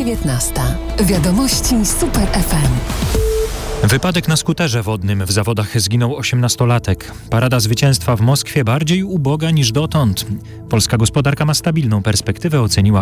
19. Wiadomości Super FM. Wypadek na skuterze wodnym. W zawodach zginął 18-latek. Parada zwycięstwa w Moskwie bardziej uboga niż dotąd. Polska gospodarka ma stabilną perspektywę, oceniła